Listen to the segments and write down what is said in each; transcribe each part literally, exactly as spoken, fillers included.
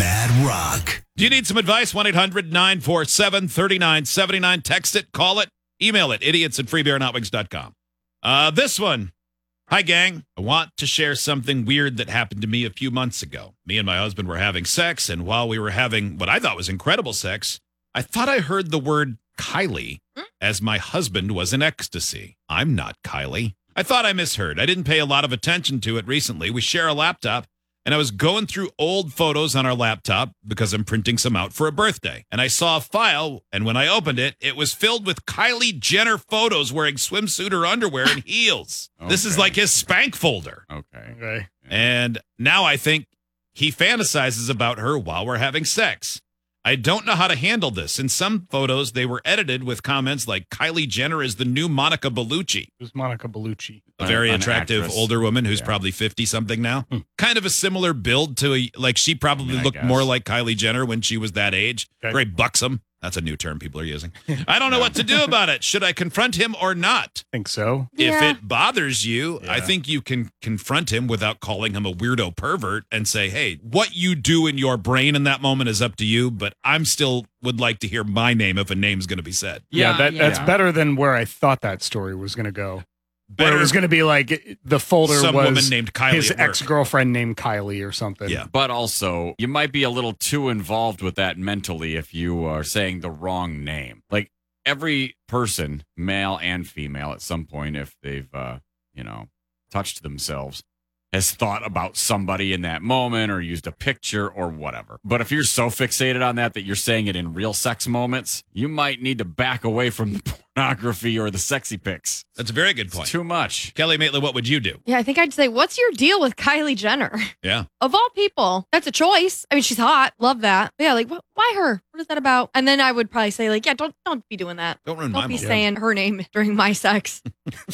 Mad Rock. Do you need some advice? one eight hundred nine four seven three nine seven nine. Text it, call it, email it, idiots at free beer and hot wings dot com. Uh, this one. Hi, gang. I want to share something weird that happened to me a few months ago. Me and my husband were having sex, and while we were having what I thought was incredible sex, I thought I heard the word Kylie as my husband was in ecstasy. I'm not Kylie. I thought I misheard. I didn't pay a lot of attention to it recently. We share a laptop, and I was going through old photos on our laptop because I'm printing some out for a birthday. And I saw a file, and when I opened it, it was filled with Kylie Jenner photos wearing swimsuit or underwear and heels. Okay. This is like his spank folder. Okay. Okay. And now I think he fantasizes about her while we're having sex. I don't know how to handle this. In some photos, they were edited with comments like, Kylie Jenner is the new Monica Bellucci. Who's Monica Bellucci? A very An attractive actress. older woman who's Yeah. probably fifty-something now. Hmm. Kind of a similar build to, a, like, she probably I mean, I looked guess. more like Kylie Jenner when she was that age. Okay. Very buxom. That's a new term people are using. I don't know what to do about it. Should I confront him or not? Think so. If Yeah. it bothers you, I Yeah. think you can confront him without calling him a weirdo pervert and say, hey, what you do in your brain in that moment is up to you, but I'm still would like to hear my name if a name's going to be said. Yeah, Yeah, that, yeah. that's better than where I thought that story was going to go. Where Better it was going to be like the folder some was woman named Kylie his at work. ex-girlfriend named Kylie or something. Yeah. But also, you might be a little too involved with that mentally if you are saying the wrong name. Like every person, male and female, at some point, if they've, uh, you know, touched themselves, has thought about somebody in that moment or used a picture or whatever. But if you're so fixated on that that you're saying it in real sex moments, you might need to back away from the pornography or the sexy pics. That's a very good It's point. too much. Kelly Maitland, what would you do? Yeah, I think I'd say, what's your deal with Kylie Jenner? Yeah. Of all people, that's a choice. I mean, she's hot. Love that. But yeah, like, what, why her? What is that about? And then I would probably say, like, yeah, don't don't be doing that. Don't ruin Don't my be moment. saying her name during my sex.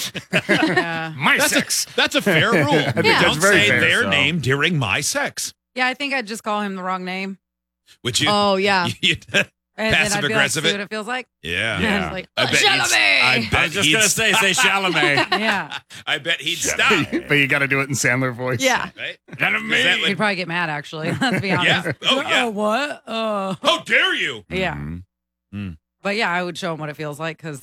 Yeah. My That's sex. A, that's a fair rule. I think Yeah. that's Don't very say fair, their so. name during my sex. Yeah, I think I'd just call him the wrong name. Would you? Oh, yeah. you- And Passive then I'd be aggressive like, it? see what it feels like? yeah. Yeah. It's like, I bet he'd- Chalamet! I I bet was just he'd going to say, say Chalamet. Yeah. I bet he'd stop. but you got to do it in Sandler voice. Yeah. Right? Chalamet. Is that what- He'd probably get mad, actually. Let's be honest. Yeah. Oh, yeah. Uh, what? Uh, How dare you? yeah. Mhm. But yeah, I would show him what it feels like because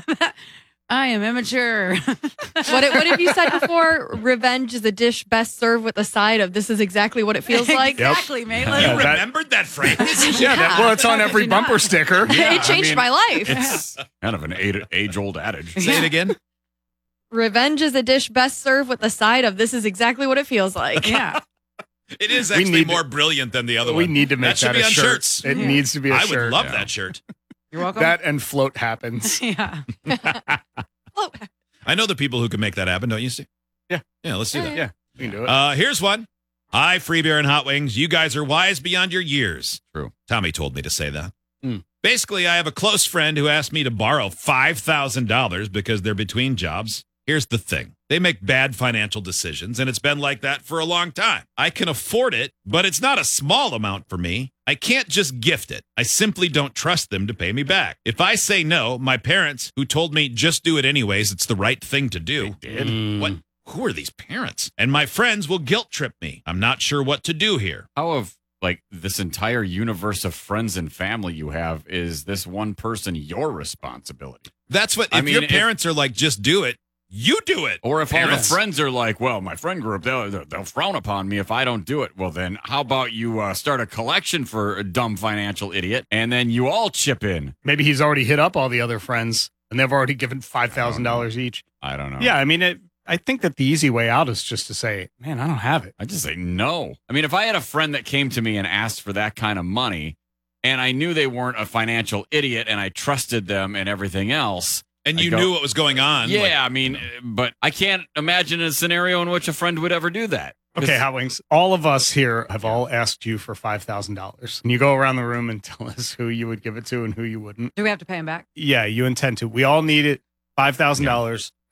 I am immature. What, it, what have you said before? Revenge is a dish best served with a side of this is exactly what it feels like. Exactly, Maitland. You Yeah, that- remembered that phrase? Yeah, that, well, it's on How could every you bumper not? sticker. it changed mean, my life. It's kind of an age old adage. Say it again. Revenge is a dish best served with a side of this is exactly what it feels like. Yeah. It is We actually need more brilliant than the other We one. need to make that should that, be a on shirt. shirts. It Yeah. needs to be a I shirt. would love Yeah. that shirt. You're welcome. That and float happens. yeah. Oh, I know the people who can make that happen, don't you see? Yeah. Yeah, let's do that. Yeah, we can do it. Uh, here's one. Hi, Free Beer and Hot Wings. You guys are wise beyond your years. True. Tommy told me to say that. Mm. Basically, I have a close friend who asked me to borrow five thousand dollars because they're between jobs. Here's the thing. They make bad financial decisions, and it's been like that for a long time. I can afford it, but it's not a small amount for me. I can't just gift it. I simply don't trust them to pay me back. If I say no, my parents, who told me just do it anyways, it's the right thing to do. Did. Mm. What? Who are these parents? And my friends will guilt trip me. I'm not sure what to do here. How of like this entire universe of friends and family you have is this one person your responsibility? That's what, if I mean, your if- parents are like, just do it, you do it. Or if all Parents. the friends are like, well, my friend group, they'll, they'll frown upon me if I don't do it. Well, then how about you uh, start a collection for a dumb financial idiot and then you all chip in? Maybe he's already hit up all the other friends and they've already given five thousand dollars each. I don't know. Yeah, I mean, it, I think that the easy way out is just to say, man, I don't have it. I just say no. I mean, if I had a friend that came to me and asked for that kind of money and I knew they weren't a financial idiot and I trusted them and everything else. And I you go- knew what was going on. Yeah, like- I mean, but I can't imagine a scenario in which a friend would ever do that. 'Cause- Okay, Hot Wings, all of us here have all asked you for five thousand dollars. And you go around the room and tell us who you would give it to and who you wouldn't. Do we have to pay him back? Yeah, you intend to. We all need it. five thousand dollars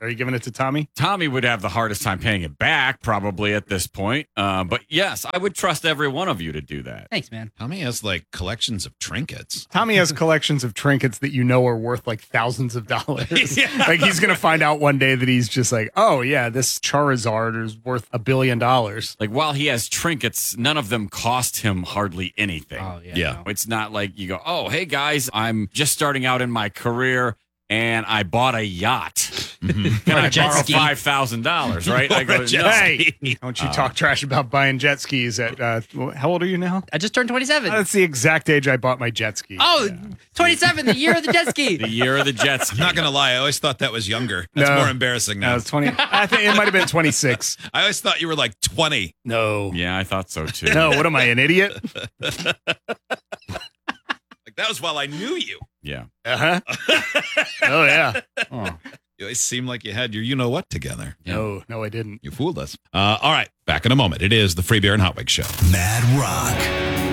Are you giving it to Tommy? Tommy would have the hardest time paying it back, probably at this point. Uh, but yes, I would trust every one of you to do that. Thanks, man. Tommy has like collections of trinkets. Tommy has collections of trinkets that you know are worth like thousands of dollars. Yeah. Like he's going to find out one day that he's just like, oh, yeah, this Charizard is worth a billion dollars. Like while he has trinkets, none of them cost him hardly anything. Oh, yeah. Yeah. no. It's not like you go, oh, hey guys, I'm just starting out in my career and I bought a yacht. Mhm. Can Or a I jet borrow ski. five thousand dollars? Right? I Or go, a jet no. ski. Hey, don't you talk trash about buying jet skis at, uh, how old are you now? I just turned twenty-seven. That's the exact age I bought my jet ski. oh, twenty-seven, the year of the jet ski. The year of the jet ski. I'm not gonna lie. I always thought that was younger. That's No. more embarrassing No, now. it's twenty. I think it might have been twenty-six. I always thought you were like twenty. No. Yeah, I thought so too. No, what am I, an idiot? Like that was while I knew you. Yeah. Uh huh. Oh, yeah. Oh. You always seemed like you had your you know what together. No, no, I didn't. You fooled us. Uh, all right, back in a moment. It is the Free Beer and Hot Wings Show. Mad Rock.